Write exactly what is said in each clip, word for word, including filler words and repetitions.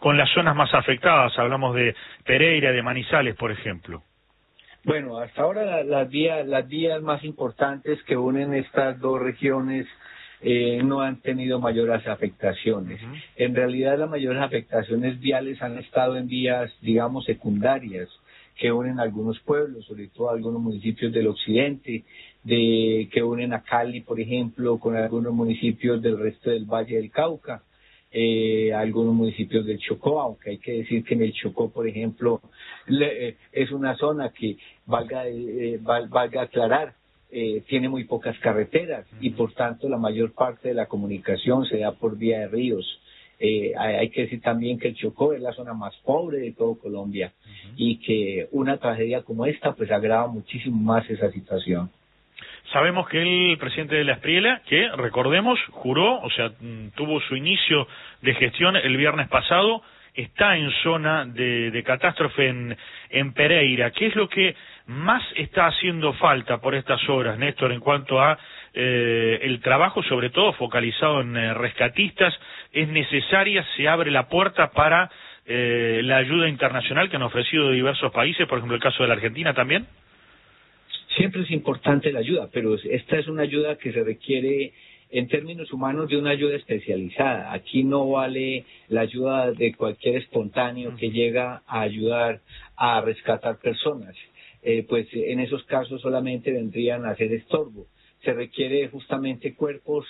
con las zonas más afectadas? Hablamos de Pereira, de Manizales, por ejemplo. Bueno, hasta ahora la, las vías las vías más importantes que unen estas dos regiones eh, no han tenido mayores afectaciones. Uh-huh. En realidad las mayores afectaciones viales han estado en vías, digamos, secundarias, que unen algunos pueblos, sobre todo algunos municipios del occidente, de que unen a Cali, por ejemplo, con algunos municipios del resto del Valle del Cauca. Eh, algunos municipios del Chocó, aunque hay que decir que en el Chocó, por ejemplo, le, eh, es una zona que, valga, eh, val, valga aclarar, eh, tiene muy pocas carreteras y por tanto la mayor parte de la comunicación se da por vía de ríos. Eh, hay, hay que decir también que el Chocó es la zona más pobre de todo Colombia uh-huh. y que una tragedia como esta pues agrava muchísimo más esa situación. Sabemos que el presidente de la Espriella, que recordemos, juró, o sea, tuvo su inicio de gestión el viernes pasado, está en zona de, de catástrofe en, en Pereira. ¿Qué es lo que más está haciendo falta por estas horas, Néstor, en cuanto a eh, el trabajo, sobre todo focalizado en eh, rescatistas? ¿Es necesaria, se abre la puerta para eh, la ayuda internacional que han ofrecido diversos países, por ejemplo el caso de la Argentina también? Siempre es importante la ayuda, pero esta es una ayuda que se requiere en términos humanos de una ayuda especializada. Aquí no vale la ayuda de cualquier espontáneo que llega a ayudar a rescatar personas. Eh, pues en esos casos solamente vendrían a ser estorbo. Se requiere justamente cuerpos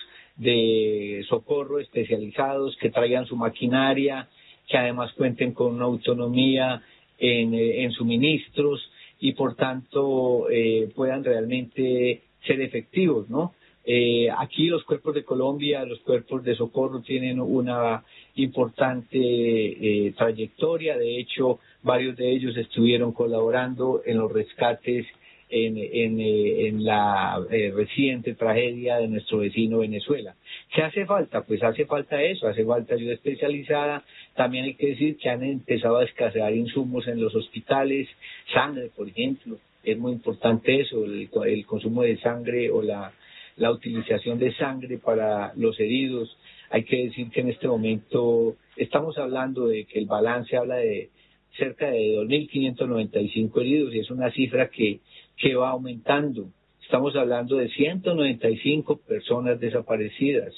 de socorro especializados que traigan su maquinaria, que además cuenten con una autonomía en, en suministros, y por tanto eh, puedan realmente ser efectivos, ¿no? Eh, aquí los cuerpos de Colombia, los cuerpos de socorro tienen una importante eh, trayectoria. De hecho, varios de ellos estuvieron colaborando en los rescates en, en, eh, en la eh, reciente tragedia de nuestro vecino Venezuela. ¿Qué hace falta? Pues hace falta eso, hace falta ayuda especializada. También hay que decir que han empezado a escasear insumos en los hospitales, sangre, por ejemplo. Es muy importante eso, el, el consumo de sangre o la, la utilización de sangre para los heridos. Hay que decir que en este momento estamos hablando de que el balance habla de cerca de dos mil quinientos noventa y cinco heridos y es una cifra que, que va aumentando. Estamos hablando de ciento noventa y cinco personas desaparecidas.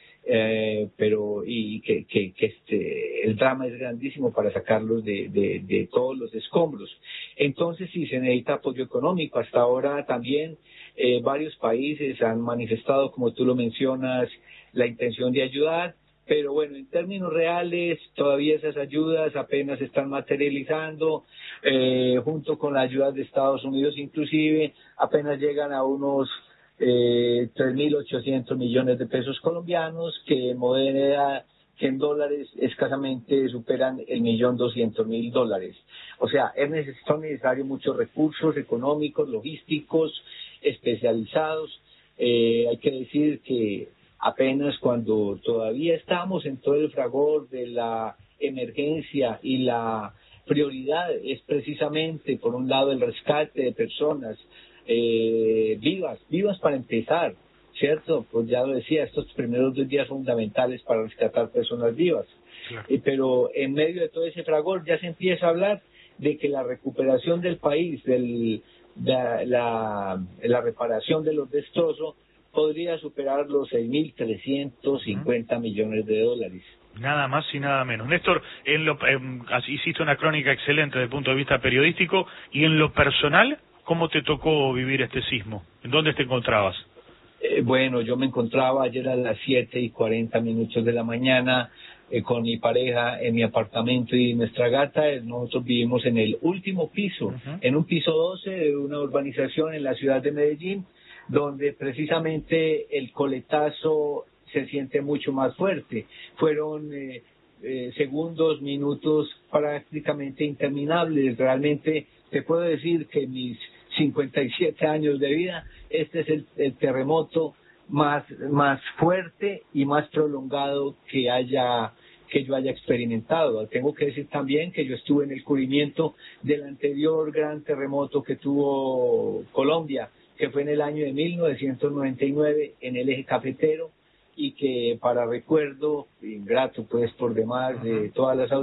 Eh, pero y que, que, que este el drama es grandísimo para sacarlos de, de, de todos los escombros. Entonces sí se necesita apoyo económico. Hasta ahora también eh, varios países han manifestado, como tú lo mencionas, la intención de ayudar, pero bueno, en términos reales todavía esas ayudas apenas se están materializando, eh, junto con las ayudas de Estados Unidos inclusive apenas llegan a unos Eh, tres mil ochocientos millones de pesos colombianos, que en moneda, que en dólares escasamente superan el millón doscientos mil dólares. O sea, es neces- son necesarios muchos recursos económicos, logísticos, especializados. Eh, hay que decir que apenas cuando todavía estamos en todo el fragor de la emergencia y la prioridad es precisamente, por un lado, el rescate de personas Eh, vivas, vivas para empezar, ¿cierto? Pues ya lo decía, estos primeros dos días fundamentales para rescatar personas vivas. Claro. Eh, pero en medio de todo ese fragor ya se empieza a hablar de que la recuperación del país, del, de la, la reparación de los destrozos, podría superar los seis mil trescientos cincuenta uh-huh. millones de dólares. Nada más y nada menos. Néstor, en lo, eh, hiciste una crónica excelente desde el punto de vista periodístico, y en lo personal, ¿cómo te tocó vivir este sismo? ¿En dónde te encontrabas? Eh, bueno, yo me encontraba ayer a las siete y cuarenta minutos de la mañana eh, con mi pareja en mi apartamento y nuestra gata. Nosotros vivimos en el último piso, uh-huh. en un piso doce de una urbanización en la ciudad de Medellín, donde precisamente el coletazo se siente mucho más fuerte. Fueron eh, eh, segundos, minutos prácticamente interminables. Realmente te puedo decir que mis cincuenta y siete años de vida, este es el, el terremoto más, más fuerte y más prolongado que haya que yo haya experimentado. Tengo que decir también que yo estuve en el cubrimiento del anterior gran terremoto que tuvo Colombia, que fue en el año de mil novecientos noventa y nueve en el eje cafetero, y que para recuerdo, ingrato pues por demás de todas las